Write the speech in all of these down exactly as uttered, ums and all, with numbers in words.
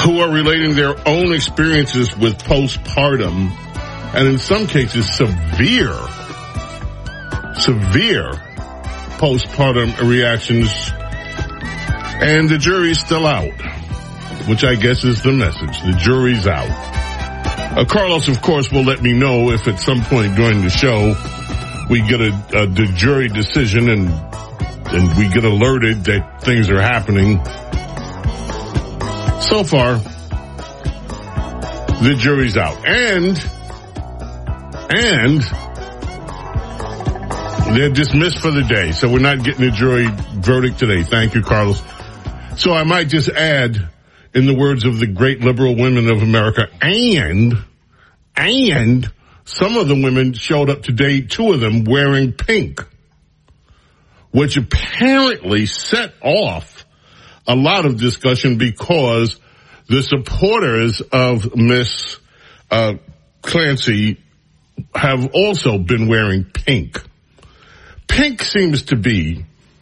who are relating their own experiences with postpartum, and in some cases, severe, severe postpartum reactions, and the jury's still out, which I guess is the message. The jury's out. Uh, Carlos, of course, will let me know if at some point during the show we get a, a the jury decision and and we get alerted that things are happening. So far, the jury's out. And, and they're dismissed for the day. So we're not getting a jury verdict today. Thank you, Carlos. So I might just add, in the words of the great liberal women of America, and, and some of the women showed up today, two of them wearing pink, which apparently set off a lot of discussion because the supporters of Miss uh, Clancy have also been wearing pink. Pink seems to be,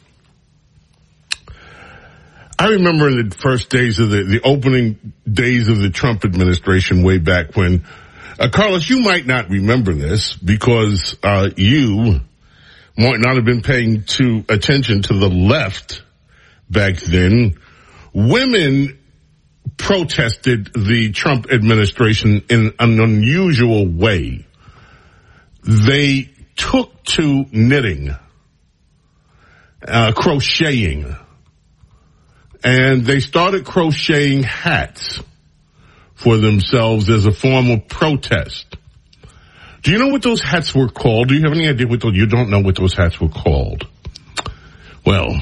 I remember in the first days of the, the opening days of the Trump administration way back when, uh, Carlos, you might not remember this because uh, you might not have been paying too attention to the left back then. Women protested the Trump administration in an unusual way. They took to knitting, uh, crocheting, and they started crocheting hats for themselves as a form of protest. Do you know what those hats were called? Do you have any idea what those, you don't know what those hats were called? Well,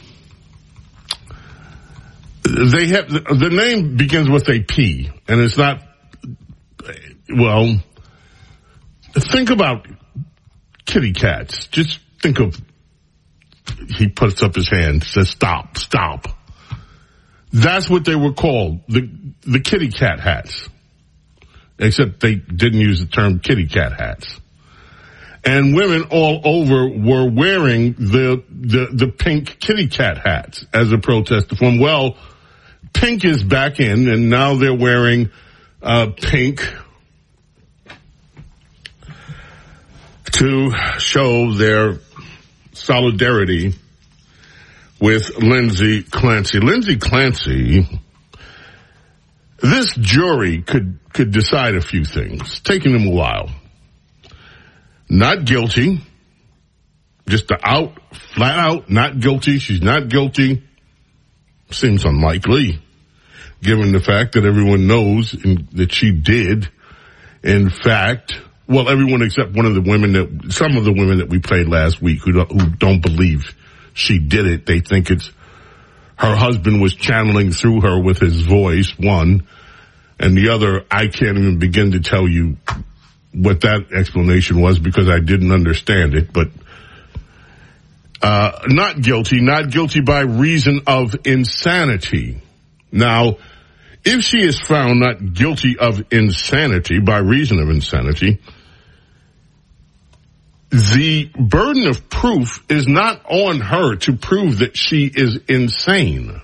they have, the name begins with a P, and it's not, well, think about kitty cats. Just think of, he puts up his hand, says stop, stop. That's what they were called, the, the kitty cat hats. Except they didn't use the term kitty cat hats. And women all over were wearing the, the, the pink kitty cat hats as a protest form. Well, pink is back in, and now they're wearing, uh, pink to show their solidarity with Lindsay Clancy. Lindsay Clancy, this jury could, could decide a few things, taking them a while. Not guilty, just the out, flat out, not guilty. She's not guilty. Seems unlikely, given the fact that everyone knows in, that she did, in fact, well, everyone except one of the women that, some of the women that we played last week who don't, who don't believe she did it. They think it's her husband was channeling through her with his voice, one, and the other, I can't even begin to tell you what that explanation was because I didn't understand it, but uh not guilty, not guilty by reason of insanity. Now, if she is found not guilty of insanity by reason of insanity, the burden of proof is not on her to prove that she is insane.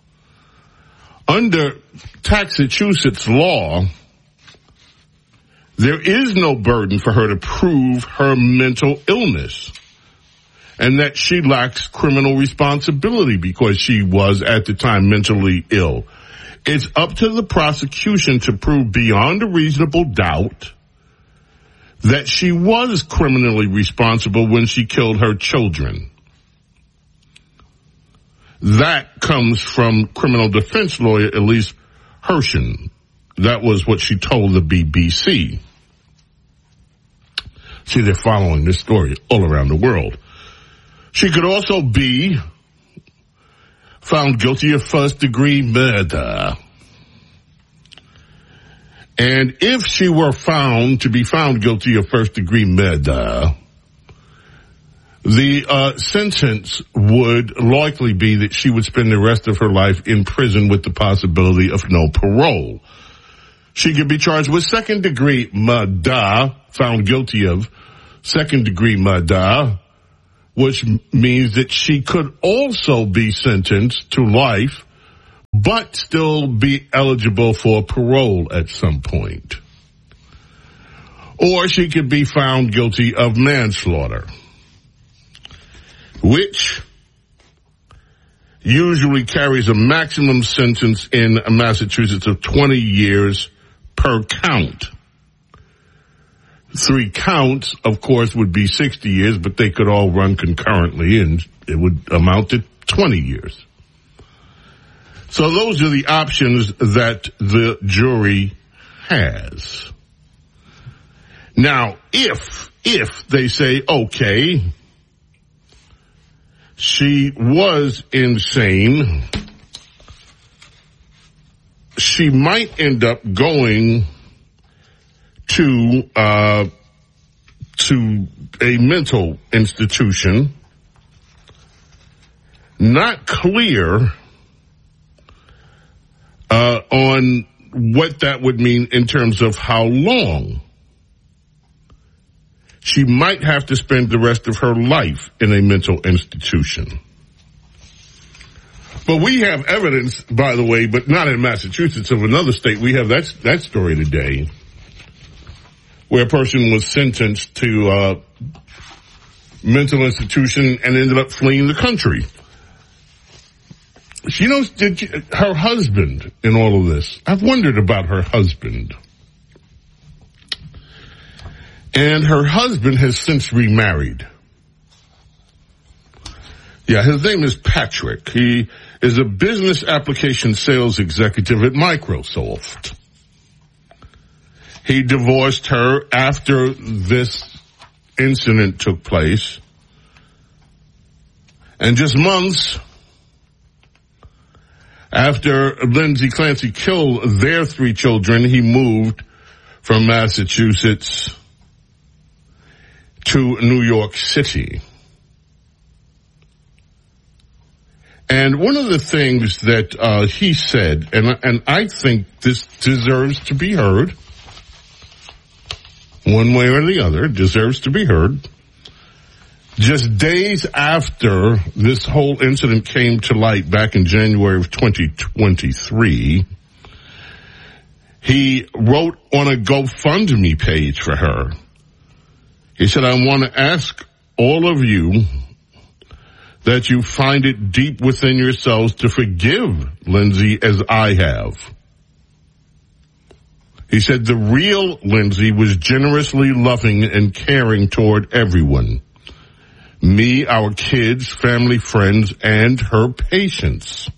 Under Massachusetts law, there is no burden for her to prove her mental illness and that she lacks criminal responsibility because she was at the time mentally ill. It's up to the prosecution to prove beyond a reasonable doubt that she was criminally responsible when she killed her children. That comes from criminal defense lawyer Elise Hershen. That was what she told the B B C. See, they're following this story all around the world. She could also be found guilty of first-degree murder. And if she were found to be found guilty of first-degree murder, the uh, sentence would likely be that she would spend the rest of her life in prison with the possibility of no parole. She could be charged with second-degree murder, found guilty of second-degree murder, which means that she could also be sentenced to life but still be eligible for parole at some point. Or she could be found guilty of manslaughter, which usually carries a maximum sentence in Massachusetts of twenty years per count. Three counts, of course, would be sixty years, but they could all run concurrently, and it would amount to twenty years. So those are the options that the jury has. Now, if, if they say, okay, she was insane, she might end up going to, uh, to a mental institution. Not clear, uh, on what that would mean in terms of how long. She might have to spend the rest of her life in a mental institution. But we have evidence, by the way, but not in Massachusetts, of another state. We have that, that story today, where a person was sentenced to uh mental institution and ended up fleeing the country. You know, did you, her husband in all of this, I've wondered about her husband. And her husband has since remarried. Yeah, his name is Patrick. He is a business application sales executive at Microsoft. He divorced her after this incident took place. And just months after Lindsay Clancy killed their three children, he moved from Massachusetts to New York City. And one of the things that uh, he said, and, and I think this deserves to be heard, one way or the other, deserves to be heard. Just days after this whole incident came to light back in January of twenty twenty-three, he wrote on a GoFundMe page for her. He said, I want to ask all of you that you find it deep within yourselves to forgive Lindsay as I have. He said the real Lindsay was generously loving and caring toward everyone. Me, our kids, family, friends, and her patients.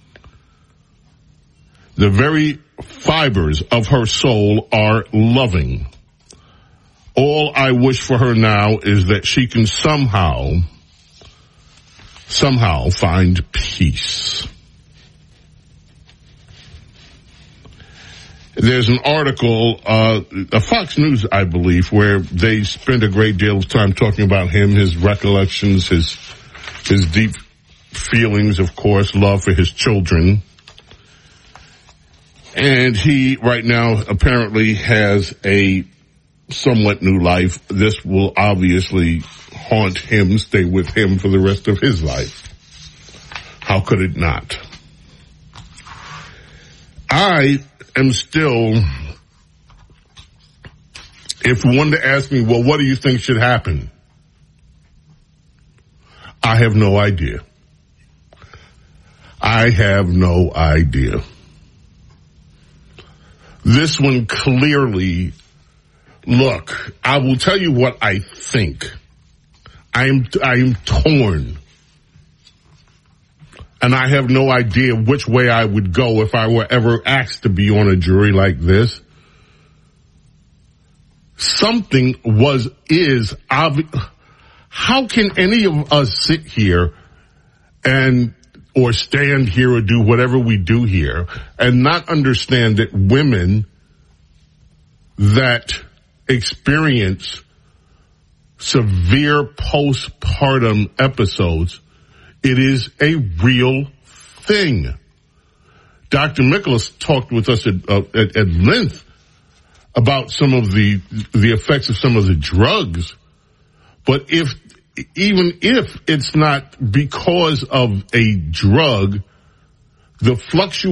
The very fibers of her soul are loving. All I wish for her now is that she can somehow, somehow find peace. There's an article, uh, a Fox News, I believe, where they spend a great deal of time talking about him, his recollections, his, his deep feelings, of course, love for his children. And he, right now, apparently has a somewhat new life. This will obviously haunt him, stay with him for the rest of his life. How could it not? I am still, if one to ask me, well, what do you think should happen? I have no idea. I have no idea. This one clearly, look, I will tell you what I think. I am, I am torn. And I have no idea which way I would go if I were ever asked to be on a jury like this. Something was, is obvious. How can any of us sit here and, or stand here or do whatever we do here and not understand that women that experience severe postpartum episodes, it is a real thing. Doctor Michaelis talked with us at, uh, at, at length about some of the the effects of some of the drugs. But if even if it's not because of a drug, the fluctuation